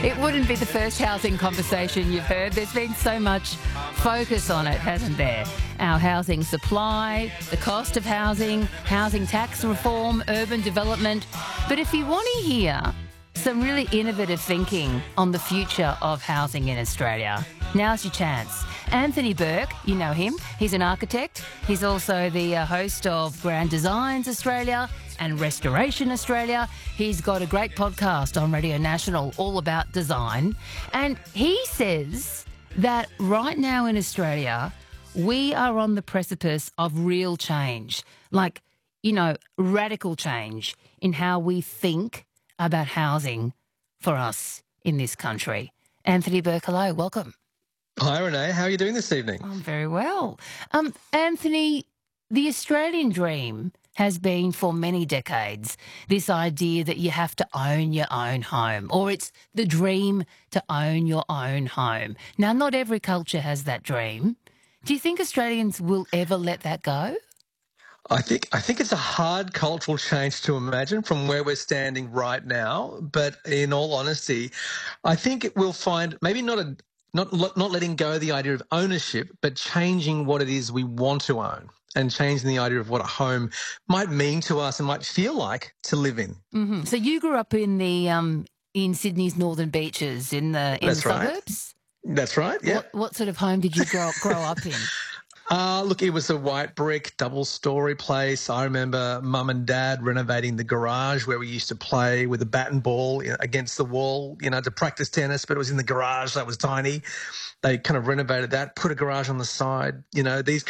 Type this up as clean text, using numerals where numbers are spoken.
It wouldn't be the first housing conversation you've heard. There's been so much focus on it, hasn't there? Our housing supply, the cost of housing, housing tax reform, urban development. But if you want to hear some really innovative thinking on the future of housing in Australia, now's your chance. Anthony Burke, you know him. He's an architect. He's also the host of Grand Designs Australia and Restoration Australia. He's got a great podcast on Radio National all about design. And he says that right now in Australia, we are on the precipice of real change, like, radical change in how we think about housing for us in this country. Anthony Burke, hello, welcome. Hi, Renee. How are you doing this evening? I'm very well. Anthony, the Australian dream has been for many decades this idea that you have to own your own home, or it's the dream to own your own home. Now, not every culture has that dream. Do you think Australians will ever let that go? I think it's a hard cultural change to imagine from where we're standing right now. But in all honesty, I think it will find maybe not letting go of the idea of ownership, but changing what it is we want to own and changing the idea of what a home might mean to us and might feel like to live in. Mm-hmm. So you grew up in the in Sydney's northern beaches in the suburbs? That's right. Yeah. What sort of home did you grow up in? Look, it was a white brick, double-storey place. I remember Mum and Dad renovating the garage where we used to play with a bat and ball against the wall, to practice tennis, but it was in the garage, so it was tiny. They kind of renovated that, put a garage on the side. These